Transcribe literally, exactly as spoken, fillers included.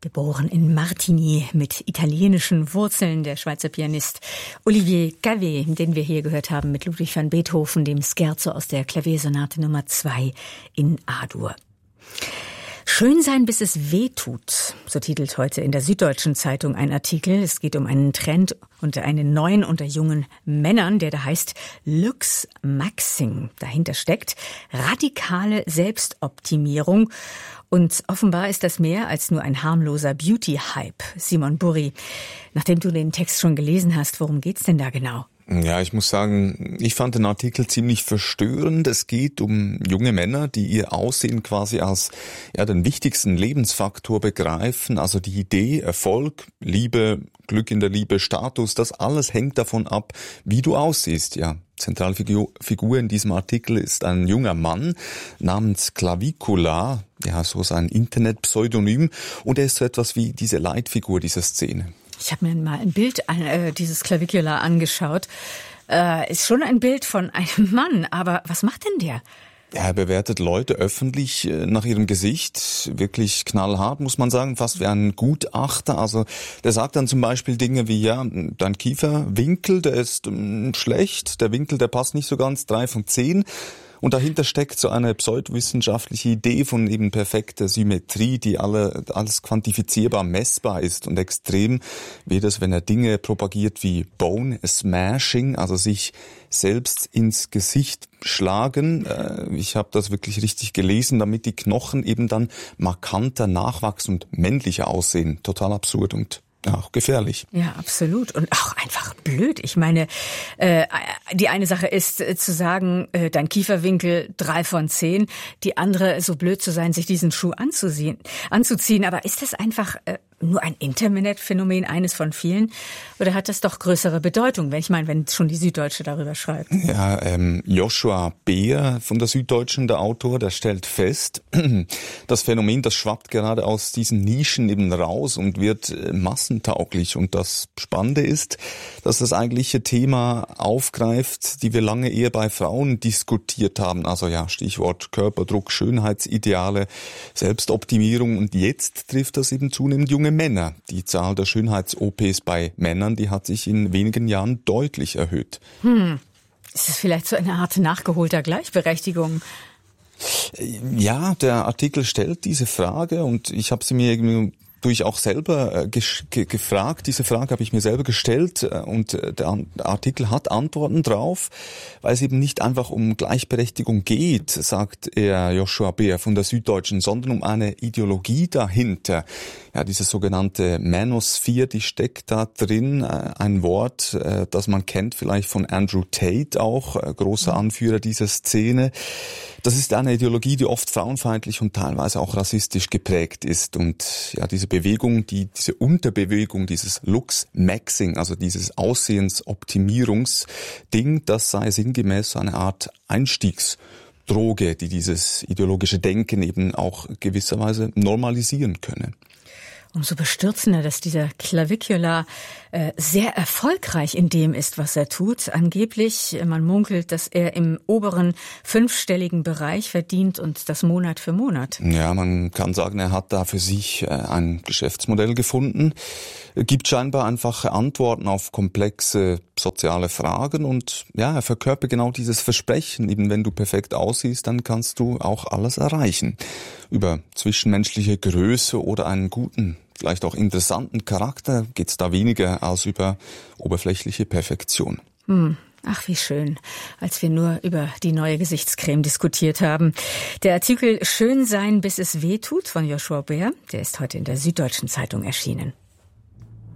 Geboren in Martigny mit italienischen Wurzeln, der Schweizer Pianist Olivier Cavet, den wir hier gehört haben mit Ludwig van Beethoven, dem Scherzo aus der Klaviersonate Nummer zwei in A-Dur. Schön sein, bis es weh tut, so titelt heute in der Süddeutschen Zeitung ein Artikel. Es geht um einen Trend unter einen neuen unter jungen Männern, der da heißt Lux Maxing. Dahinter steckt radikale Selbstoptimierung. Und offenbar ist das mehr als nur ein harmloser Beauty-Hype. Simon Burri, nachdem du den Text schon gelesen hast, worum geht's denn da genau? Ja, ich muss sagen, ich fand den Artikel ziemlich verstörend. Es geht um junge Männer, die ihr Aussehen quasi als ja den wichtigsten Lebensfaktor begreifen. Also die Idee, Erfolg, Liebe, Glück in der Liebe, Status, das alles hängt davon ab, wie du aussiehst. Ja, zentrale Figur in diesem Artikel ist ein junger Mann namens Clavicula, ja, so sein Internetpseudonym, und er ist so etwas wie diese Leitfigur dieser Szene. Ich habe mir mal ein Bild äh, dieses Clavicula angeschaut. Äh, ist schon ein Bild von einem Mann, aber was macht denn der? Ja, er bewertet Leute öffentlich nach ihrem Gesicht, wirklich knallhart, muss man sagen, fast wie ein Gutachter. Also der sagt dann zum Beispiel Dinge wie, ja, dein Kieferwinkel, der ist mh, schlecht, der Winkel, der passt nicht so ganz, drei von zehn. Und dahinter steckt so eine pseudowissenschaftliche Idee von eben perfekter Symmetrie, die alle, alles quantifizierbar messbar ist. Und extrem wird es, wenn er Dinge propagiert wie Bone Smashing, also sich selbst ins Gesicht schlagen. Ich habe das wirklich richtig gelesen, damit die Knochen eben dann markanter nachwachsen und männlicher aussehen. Total absurd und ja, auch gefährlich. Ja, absolut. Und auch einfach blöd. Ich meine, äh, die eine Sache ist äh, zu sagen, äh, dein Kieferwinkel drei von zehn. Die andere, so blöd zu sein, sich diesen Schuh anzuziehen. anzuziehen. Aber ist das einfach äh, nur ein Internetphänomen, eines von vielen? Oder hat das doch größere Bedeutung? Wenn ich meine, wenn schon die Süddeutsche darüber schreibt. Ja, ähm, Joshua Beer von der Süddeutschen, der Autor, der stellt fest, das Phänomen, das schwappt gerade aus diesen Nischen eben raus und wird äh, massentauglich. Und das Spannende ist, dass das eigentliche Thema aufgreift, die wir lange eher bei Frauen diskutiert haben. Also ja, Stichwort Körperdruck, Schönheitsideale, Selbstoptimierung. Und jetzt trifft das eben zunehmend junge Männer. Die Zahl der Schönheits-O Ps bei Männern, die hat sich in wenigen Jahren deutlich erhöht. Hm. Ist das vielleicht so eine Art nachgeholter Gleichberechtigung? Ja, der Artikel stellt diese Frage und ich habe sie mir irgendwie durch auch selber äh, ge- gefragt. Diese Frage habe ich mir selber gestellt äh, und äh, der Artikel hat Antworten drauf, weil es eben nicht einfach um Gleichberechtigung geht, sagt er Joshua Beer von der Süddeutschen, sondern um eine Ideologie dahinter. Ja, diese sogenannte Manosphere, die steckt da drin, äh, ein Wort, äh, das man kennt vielleicht von Andrew Tate auch, äh, großer Anführer dieser Szene. Das ist eine Ideologie, die oft frauenfeindlich und teilweise auch rassistisch geprägt ist. Und ja, diese Bewegung, die diese Unterbewegung, dieses Lux-Maxing, also dieses Aussehensoptimierungsding, das sei sinngemäß so eine Art Einstiegsdroge, die dieses ideologische Denken eben auch gewisserweise normalisieren könne. Umso bestürzender, dass dieser Clavicula äh, sehr erfolgreich in dem ist, was er tut. Angeblich, man munkelt, dass er im oberen fünfstelligen Bereich verdient und das Monat für Monat. Ja, man kann sagen, er hat da für sich äh, ein Geschäftsmodell gefunden, er gibt scheinbar einfache Antworten auf komplexe soziale Fragen und ja, er verkörpert genau dieses Versprechen, eben wenn du perfekt aussiehst, dann kannst du auch alles erreichen. Über zwischenmenschliche Größe oder einen guten, vielleicht auch interessanten Charakter geht's da weniger als über oberflächliche Perfektion. Hm. Ach, wie schön, als wir nur über die neue Gesichtscreme diskutiert haben. Der Artikel Schön sein, bis es weh tut von Joshua Beer, der ist heute in der Süddeutschen Zeitung erschienen.